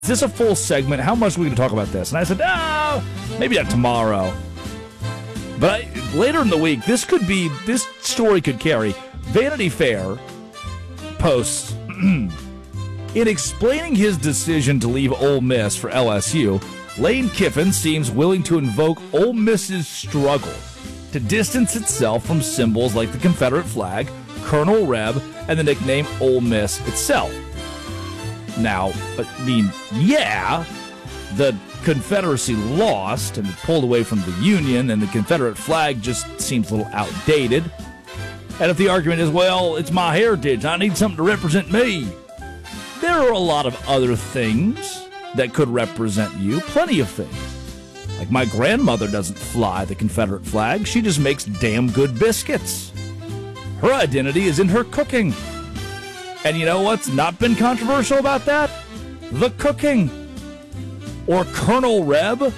is this a full segment? How much are we going to talk about this? And I said, maybe not tomorrow. But later in the week, this story could carry. Vanity Fair posts, in explaining his decision to leave Ole Miss for LSU, Lane Kiffin seems willing to invoke Ole Miss's struggle to distance itself from symbols like the Confederate flag, Colonel Reb, and the nickname Ole Miss itself. Now, the Confederacy lost and pulled away from the Union, and the Confederate flag just seems a little outdated. And if the argument is, well, it's my heritage, I need something to represent me, there are a lot of other things that could represent you, plenty of things. Like my grandmother doesn't fly the Confederate flag, she just makes damn good biscuits. Her identity is in her cooking. And you know what's not been controversial about that? The cooking. Or Colonel Reb.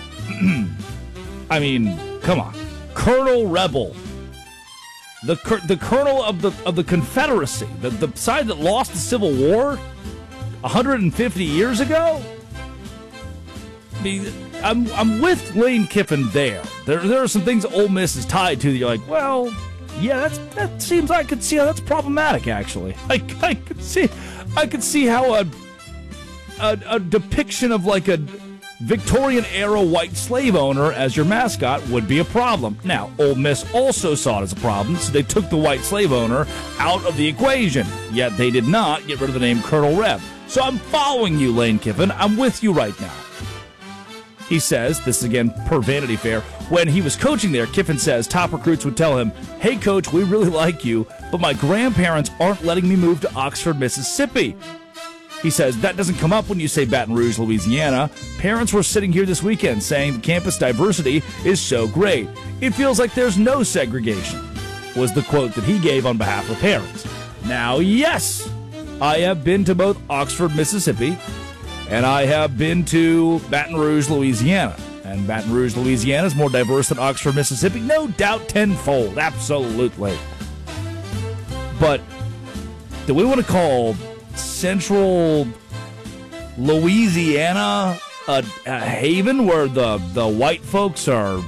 I mean, come on. Colonel Rebel. The colonel of the Confederacy. The side that lost the Civil War 150 years ago? I mean, I'm with Lane Kiffin there. There are some things Ole Miss is tied to that you're like, well, yeah, that seems, I could see how that's problematic, actually. I could see how a depiction of like a Victorian-era white slave owner as your mascot would be a problem. Now, Ole Miss also saw it as a problem, so they took the white slave owner out of the equation. Yet they did not get rid of the name Colonel Reb. So I'm following you, Lane Kiffin. I'm with you right now. He says, this is again per Vanity Fair, when he was coaching there, Kiffin says top recruits would tell him, hey, coach, we really like you, but my grandparents aren't letting me move to Oxford, Mississippi. He says, that doesn't come up when you say Baton Rouge, Louisiana. Parents were sitting here this weekend saying the campus diversity is so great. It feels like there's no segregation, was the quote that he gave on behalf of parents. Now, yes, I have been to both Oxford, Mississippi, and I have been to Baton Rouge, Louisiana. And Baton Rouge, Louisiana is more diverse than Oxford, Mississippi. No doubt tenfold. Absolutely. But do we want to call Central Louisiana a haven where the white folks are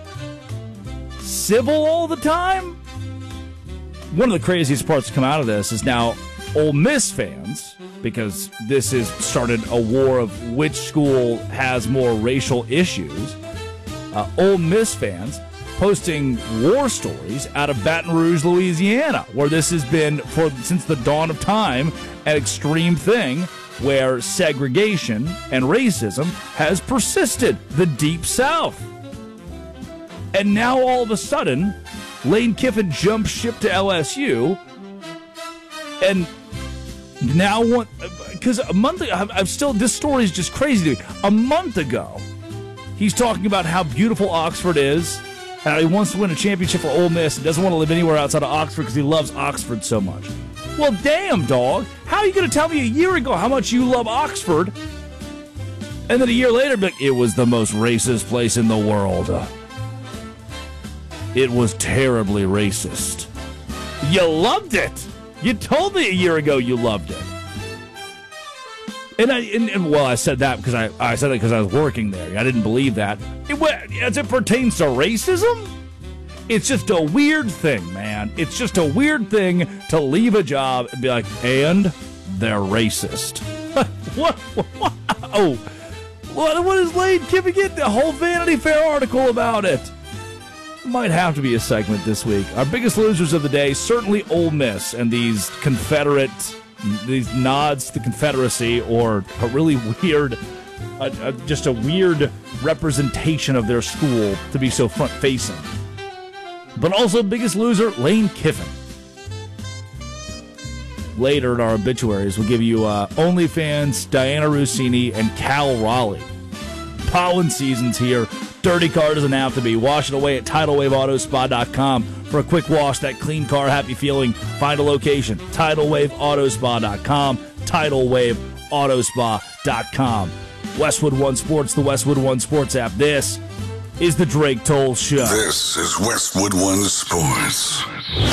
civil all the time? One of the craziest parts to come out of this is now Ole Miss fans, because this has started a war of which school has more racial issues. Ole Miss fans posting war stories out of Baton Rouge, Louisiana, where this has been, since the dawn of time, an extreme thing where segregation and racism has persisted, the Deep South. And now all of a sudden, Lane Kiffin jumped ship to LSU, and now, because a month ago, this story is just crazy to me. A month ago, he's talking about how beautiful Oxford is, and how he wants to win a championship for Ole Miss and doesn't want to live anywhere outside of Oxford because he loves Oxford so much. Well, damn, dog. How are you going to tell me a year ago how much you love Oxford, and then a year later, be like, it was the most racist place in the world? It was terribly racist. You loved it. You told me a year ago you loved it. And I said that because I said it because I was working there. I didn't believe that. As it pertains to racism, it's just a weird thing, man. It's just a weird thing to leave a job and be like, and they're racist. What? Oh, what is Lane Kiffin get? The whole Vanity Fair article about it. Might have to be a segment this week. Our biggest losers of the day, certainly Ole Miss and these nods to the Confederacy, or a really weird, just a weird representation of their school to be so front-facing. But also biggest loser, Lane Kiffin. Later in our obituaries, we'll give you OnlyFans, Diana Rossini, and Cal Raleigh. Pollen season's here. Dirty car doesn't have to be. Wash it away at TidalWaveAutoSpa.com. For a quick wash, that clean car, happy feeling, find a location. TidalWaveAutoSpa.com. TidalWaveAutoSpa.com. Westwood One Sports, the Westwood One Sports app. This is the Drake Toll Show. This is Westwood One Sports.